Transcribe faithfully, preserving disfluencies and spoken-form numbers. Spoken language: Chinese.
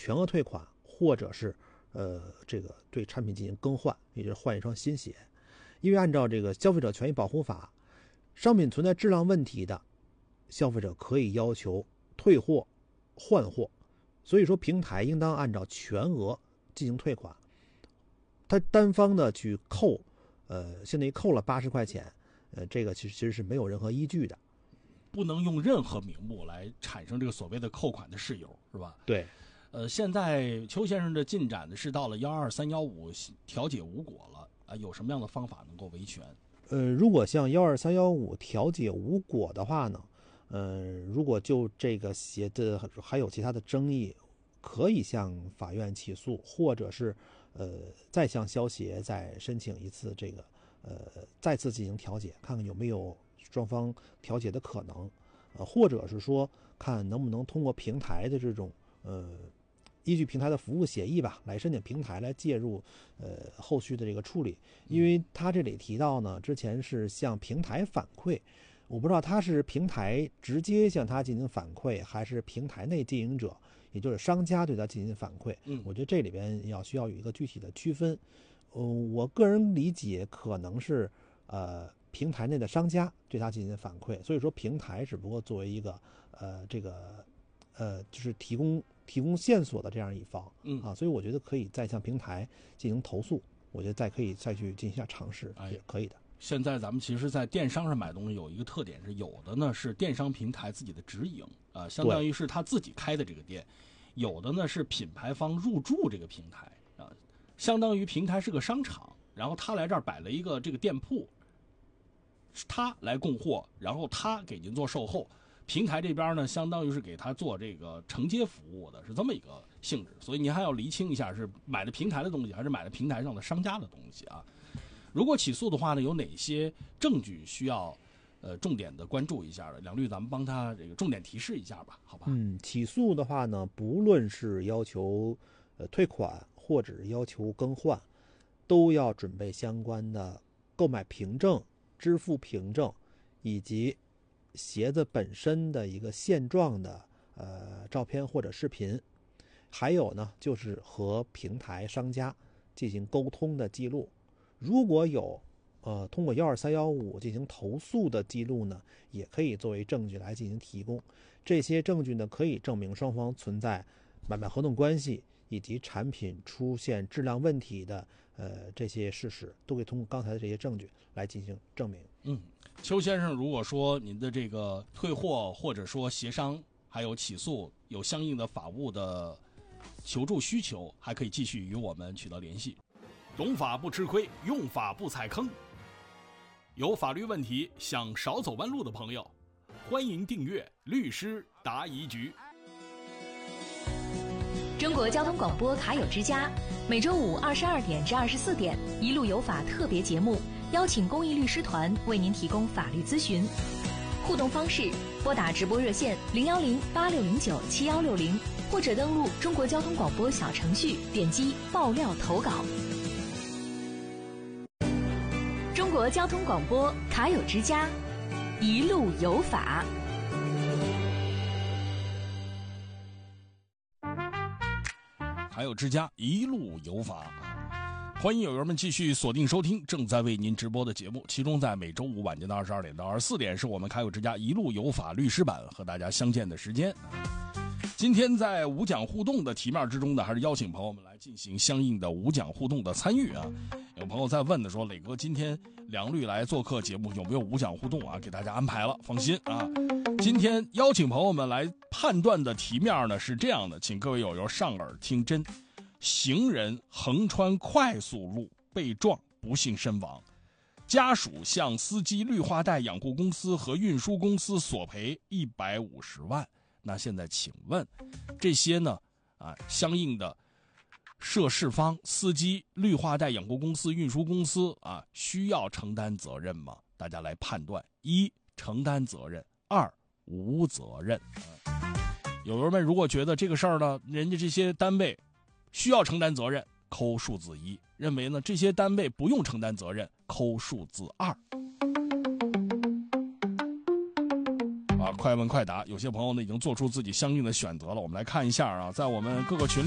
全额退款，或者是呃这个对产品进行更换，也就是换一双新鞋。因为按照这个消费者权益保护法，商品存在质量问题的，消费者可以要求退货换货，所以说平台应当按照全额进行退款。他单方的去扣呃相当于扣了八十块钱，呃这个其实其实是没有任何依据的， 不能用任何名目来产生这个所谓的扣款的事由，是吧？ 对。 呃，现在邱先生的进展的是到了幺二三幺五调解无果了啊，有什么样的方法能够维权？ 呃，如果像幺二三幺五调解无果的话呢，呃，如果就这个鞋的还有其他的争议，可以向法院起诉，或者是呃再向消协再申请一次这个呃再次进行调解，看看有没有双方调解的可能，呃，或者是说看能不能通过平台的这种呃。依据平台的服务协议吧，来申请平台来介入呃后续的这个处理。因为他这里提到呢，之前是向平台反馈，我不知道他是平台直接向他进行反馈，还是平台内经营者，也就是商家对他进行反馈。 嗯， 我觉得这里边要需要有一个具体的区分。嗯、呃，我个人理解可能是呃平台内的商家对他进行反馈，所以说平台只不过作为一个呃这个呃就是提供。提供线索的这样一方， 嗯啊，所以我觉得可以再向平台进行投诉，我觉得再可以再去进行一下尝试， 哎， 也可以的。 现在咱们其实，在电商上买东西有一个特点是，有的呢是电商平台自己的直营啊、呃，相当于是他自己开的这个店；有的呢是品牌方入驻这个平台啊、呃，相当于平台是个商场，然后他来这儿摆了一个这个店铺，他来供货，然后他给您做售后。平台这边呢，相当于是给他做这个承接服务的，是这么一个性质，所以您还要厘清一下，是买的平台的东西，还是买的平台上的商家的东西啊？如果起诉的话呢，有哪些证据需要呃重点的关注一下的？梁律，咱们帮他这个重点提示一下吧，好吧？ 嗯，起诉的话呢，不论是要求呃退款或者要求更换，都要准备相关的购买凭证、支付凭证以及鞋子本身的一个现状的呃照片或者视频，还有呢就是和平台商家进行沟通的记录。如果有呃通过幺二三幺五进行投诉的记录呢，也可以作为证据来进行提供。这些证据呢，可以证明双方存在买卖合同关系以及产品出现质量问题的呃这些事实，都可以通过刚才的这些证据来进行证明。 嗯。邱先生，如果说您的这个退货或者说协商还有起诉有相应的法务的求助需求，还可以继续与我们取得联系。懂法不吃亏，用法不踩坑。有法律问题想少走弯路的朋友，欢迎订阅律师答疑局。 中国交通广播卡友之家，每周五二十二点至二十四点，一路有法特别节目，邀请公益律师团为您提供法律咨询。互动方式：拨打直播热线零幺零八六零九七幺六零，或者登录中国交通广播小程序，点击爆料投稿。中国交通广播卡友之家，一路有法。 卡友之家，一路有法。欢迎友友们继续锁定收听正在为您直播的节目，其中在每周五晚间的二十二点到二十四点是我们卡友之家一路有法律师版和大家相见的时间。今天在无奖互动的题面之中呢，还是邀请朋友们来进行相应的无奖互动的参与啊。有朋友在问的说，磊哥今天梁律来做客节目有没有无奖互动啊？给大家安排了，放心啊。今天邀请朋友们来判断的题面呢是这样的，请各位友友上耳听真。行人横穿快速路被撞不幸身亡，家属向司机绿化带养护公司和运输公司索赔一百五十万。那现在请问这些呢啊相应的涉事方司机、绿化带养护公司、运输公司啊需要承担责任吗？大家来判断：一、承担责任；二、无责任。啊、友友们如果觉得这个事儿呢，人家这些单位需要承担责任，扣数字一；认为呢这些单位不用承担责任，扣数字二。啊，快问快答，有些朋友呢已经做出自己相应的选择了。我们来看一下啊，在我们各个群里。